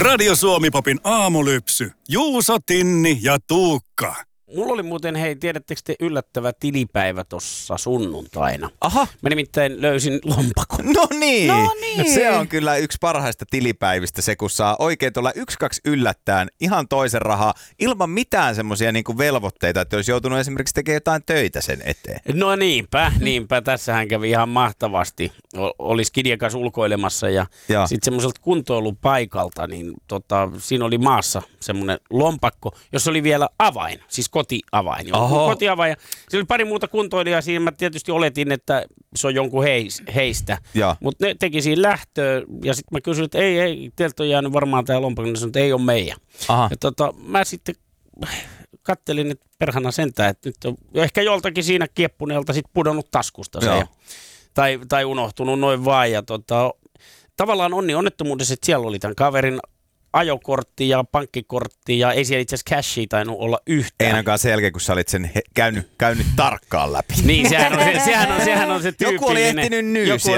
Radio Suomi-popin aamulypsy. Juuso, Tinni ja Tuukka. Mulla oli muuten, hei, tiedättekö te yllättävä tilipäivä tossa sunnuntaina? Aha. Mä nimittäin löysin lompakon. No niin. Se on kyllä yksi parhaista tilipäivistä, se kun saa oikein tuolla 1-2 yllättäen ihan toisen rahaa ilman mitään semmoisia niinku velvoitteita, että olisi joutunut esimerkiksi tekemään jotain töitä sen eteen. No niinpä. Tässähän kävi ihan mahtavasti. Oli Skidien kanssa ulkoilemassa ja sitten semmoiselta kuntoilupaikalta, niin siinä oli maassa semmoinen lompakko, jossa oli vielä avain, siis kotiavain. Kotiavain. Ja siinä oli pari muuta kuntoilijaa siinä. Mä tietysti oletin, että se on jonkun heistä. Mutta ne teki siinä lähtöä ja sitten mä kysyin, että ei, teiltä on jäänyt varmaan tämä lompakko. Ne sanoi, että ei ole meidän. Ja mä sitten kattelin, että perhana sentään, että nyt on ehkä joltakin siinä kieppuneelta sitten pudonnut taskusta se. Tai unohtunut noin vaan. Ja tavallaan onnettomuudessa, että siellä oli tämän kaverin ajokortti ja pankkikortti ja ei siellä itse asiassa cashia tainnut olla yhtään. Ei ainakaan sen jälkeen, kun sä olit sen käynyt tarkkaan läpi. Niin, sehän on se tyypillinen. Joku oli ehtinyt nyysiä.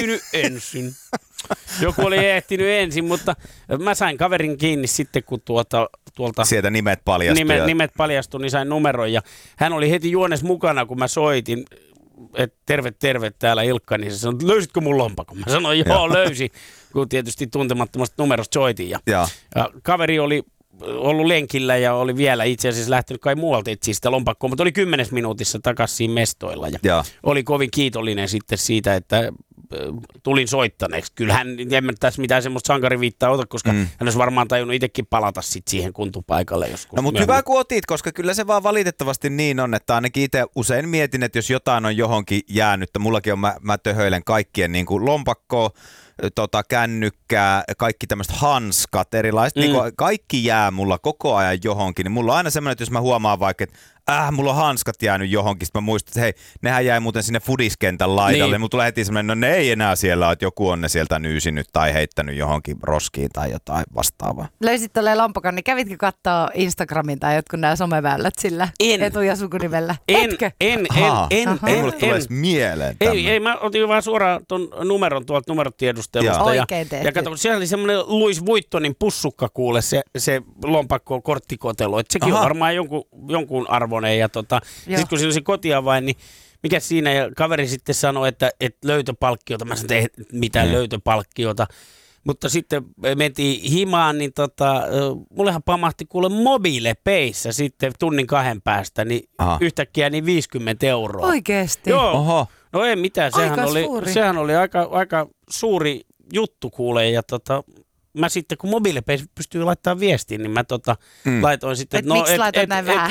Joku oli ehtinyt ensin, mutta mä sain kaverin kiinni sitten, kun tuolta sieltä nimet paljastui. Nimet paljastui, niin sain numeron ja hän oli heti juones mukana, kun mä soitin, että terve täällä Ilkka, niin se sanoi, että löysitkö mun lompakon? Mä sanoin, joo löysin, kun tietysti tuntemattomasta numerosta soitin. Ja kaveri oli ollut lenkillä ja oli vielä itse asiassa lähtenyt kai muualta etsiä sitä lompakkoa, mutta oli 10 minuutissa takaisin siinä mestoilla. Ja oli kovin kiitollinen sitten siitä, että tulin soittaneeksi. Kyllähän en tässä mitään semmoista sankariviittaa ota, koska hän olisi varmaan tajunnut itsekin palata sitten siihen kuntopaikalle joskus. No mutta hyvä kun otit, koska kyllä se vaan valitettavasti niin on, että ainakin itse usein mietin, että jos jotain on johonkin jäänyt, mullakin on, mä töhöilen kaikkien niin kuin lompakkoa, kännykkää, kaikki tämmöiset hanskat, erilaiset, niin kaikki jää mulla koko ajan johonkin, niin mulla on aina semmoinen, että jos mä huomaan vaikka, että mulla on hanskat jäänyt johonkin, sitten mä muistan, että hei, nehän jäi muuten sinne fudiskentän laidalle, niin. Mulla tulee heti semmoinen, no ne ei enää siellä ole, että joku on ne sieltä nyysinyt tai heittänyt johonkin roskiin tai jotain vastaavaa. Löysit tolleen lompakon, niin kävitkö kattoo Instagramin tai jotkut nämä someväylät sillä etu- ja sukunimellä? En. Ei mulle tule edes mieleen tämmöinen. Ei, mä otin vaan suoraan ton numeron tuolta numerotiedustelusta. Oikein tehty. Ja kato, siellä oli semmoinen Louis Vuittonin pussukka kuule se lompakko korttikotelo, että sekin on varmaan jonkun arvoinen. Ja sitten kun siinä on se kotiavain, niin mikä siinä, ja kaveri sitten sanoi, että löytöpalkkiota, mä sanoin, että ei mitään löytöpalkkiota, mutta sitten mentiin himaan, niin mullehan pamahti kuule mobiilepeissä sitten tunnin 2 päästä, niin yhtäkkiä niin 50 €. Oikeesti? Joo. Oho. No ei mitään, sehän oli aika suuri juttu kuule, ja mä sitten, kun mobiilepeissä pystyy laittamaan viestiin, niin mä laitoin sitten, että miksi laitat näin vähän?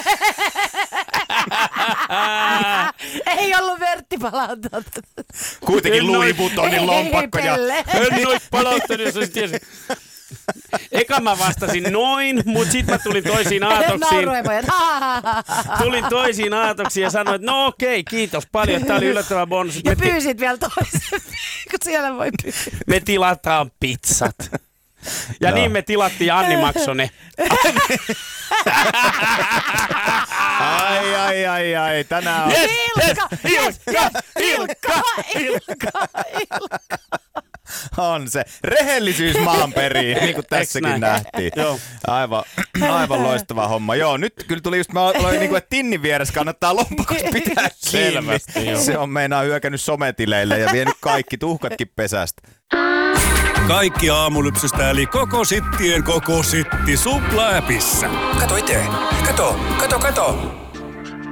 Ei ollut Vertti palauttanut. Kuitenkin Louis Vuittonin lompakko. En noin palauttanut, jos olisi tiesi. Eka mä vastasin noin, mutta sitten mä tulin toisiin aatoksiin. Ja sanoin, että no okei, kiitos paljon. Tää oli yllättävä bonus. Ja pyysit vielä toisen, kun siellä voi pyysiä. Me tilataan pizzat. Ja niin me tilattiin ja Anni maksoi ne. Ai, tänään on. Ilkka. On se. Rehellisyys maan periin, niin kuin tässäkin nähtiin. Aivan loistava homma. Joo, nyt kyllä tuli just, mä aloin niin kuin, että Tinnin vieressä kannattaa lompakosta pitää kiinni. Se on meinaa hyökännyt sometileille ja vienyt kaikki tuhkatkin pesästä. Kaikki aamulypsystä eli koko sittien koko sitti Supla-appissa. Kato itse. Kato.